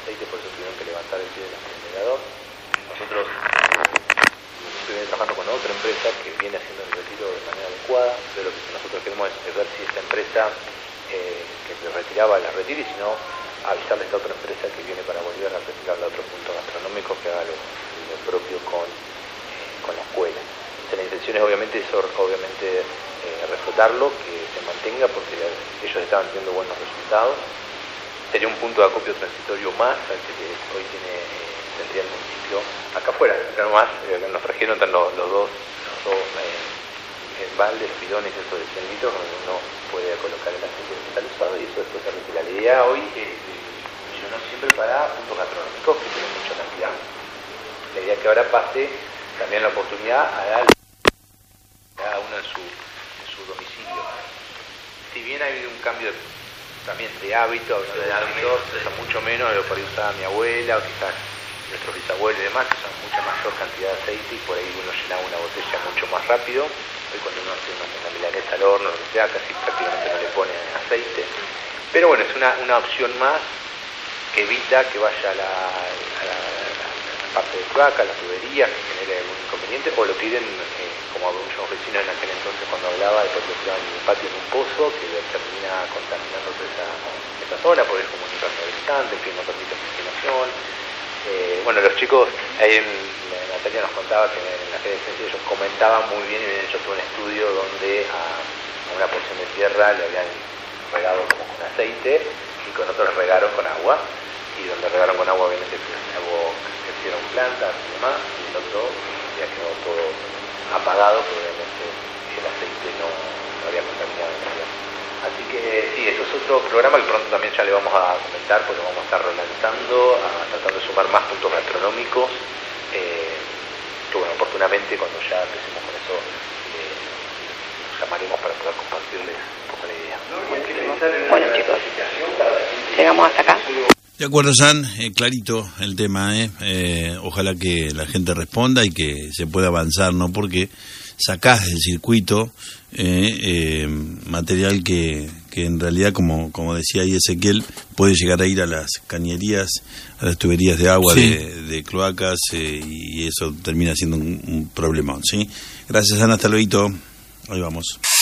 aceite, por eso tuvieron que levantar el pie del acelerador. Nosotros viene trabajando con otra empresa que viene haciendo el retiro de manera adecuada. Entonces lo que nosotros queremos es ver si esta empresa que se retiraba la retire, y si no, avisarle a esta otra empresa que viene para volver a retirarla a otro punto gastronómico que haga lo propio con la escuela. Entonces, la intención es obviamente reflotarlo, que se mantenga, porque ellos estaban teniendo buenos resultados. Sería un punto de acopio transitorio más al que hoy tendría el municipio acá afuera. Más, en los frejeros están los dos baldes, bidones, esos de 100 litros, donde uno puede colocar el aceite que está usado, y eso después se retira. La idea hoy es funcionar siempre para puntos gastronómicos que tienen mucha cantidad. La idea es que ahora pase también la oportunidad a dar cada uno en su domicilio. Si bien ha habido un cambio también de hábitos, usa mucho menos de lo que usaba mi abuela, o quizás nuestros bisabuelos y demás, que usan mucha mayor cantidad de aceite, y por ahí uno llenaba una botella mucho más rápido. Hoy cuando uno hace una milanesa al horno, lo que sea, casi prácticamente no le pone aceite. Pero bueno, es una opción más que evita que vaya a la parte de cloaca, a la tubería, que genere algún inconveniente, o lo tiren, como muchos vecinos en aquel entonces cuando hablaba, de que lo tiraban en el patio en un pozo, que termina contaminando toda esa zona, porque es como un impermeabilizante que no permite oxigenación. Bueno, los chicos, ahí Natalia nos contaba que en la adolescencia ellos comentaban muy bien, y habían hecho todo un estudio donde a una porción de tierra le habían regado como con aceite, y con otros regaron con agua, y donde regaron con agua obviamente crecieron plantas y demás, y el otro ya quedó todo apagado, porque obviamente el aceite no había contaminado el agua. Así que sí, eso es otro programa que pronto también ya le vamos a comentar, porque lo vamos a estar relanzando, tratando de sumar más puntos gastronómicos, que bueno, oportunamente cuando ya empecemos con eso, nos llamaremos para poder compartirles un poco la idea. Bueno, chicos, llegamos hasta acá. De acuerdo, San, clarito el tema, ojalá que la gente responda y que se pueda avanzar, ¿no? Porque sacás del circuito material que en realidad, como decía ahí Ezequiel, puede llegar a ir a las cañerías, a las tuberías de agua, sí, de cloacas, y eso termina siendo un problemón, ¿sí? Gracias, Ana, hasta luego. Ahí vamos.